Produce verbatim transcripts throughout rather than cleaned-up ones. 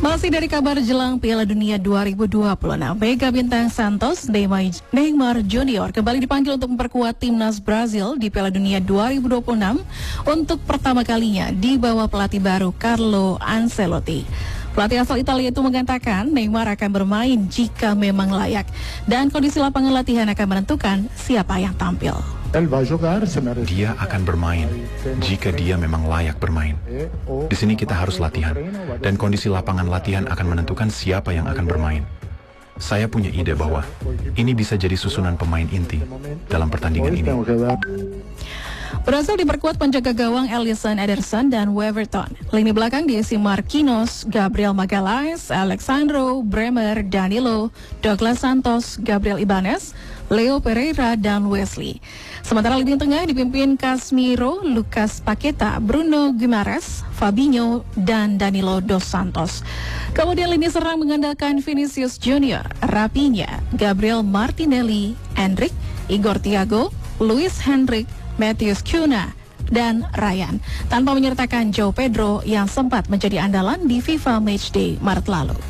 Masih dari kabar jelang Piala Dunia dua ribu dua puluh enam, mega bintang Santos Neymar Junior kembali dipanggil untuk memperkuat timnas Brazil di Piala Dunia dua ribu dua puluh enam untuk pertama kalinya di bawah pelatih baru Carlo Ancelotti. Pelatih asal Italia itu mengatakan Neymar akan bermain jika memang layak dan kondisi lapangan latihan akan menentukan siapa yang tampil. Dia akan bermain jika dia memang layak bermain. Di sini kita harus latihan, dan kondisi lapangan latihan akan menentukan siapa yang akan bermain. Saya punya ide bahwa ini bisa jadi susunan pemain inti dalam pertandingan ini. Brazil diperkuat penjaga gawang Alisson Ederson dan Weverton. Lini belakang diisi Marquinhos, Gabriel Magalhaes, Alexandro, Bremer, Danilo, Douglas Santos, Gabriel Ibanez, Leo Pereira, dan Wesley. Sementara lini tengah dipimpin Casemiro, Lucas Paqueta, Bruno Guimaraes, Fabinho, dan Danilo dos Santos. Kemudian lini serang mengandalkan Vinicius Junior, Raphinha, Gabriel Martinelli, Endrick, Igor Thiago, Luis Henrique, Matheus Cunha, dan Ryan, tanpa menyertakan João Pedro yang sempat menjadi andalan di FIFA Matchday Maret lalu.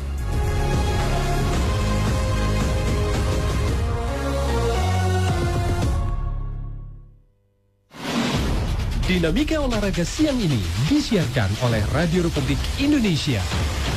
Dinamika olahraga siang ini disiarkan oleh Radio Republik Indonesia.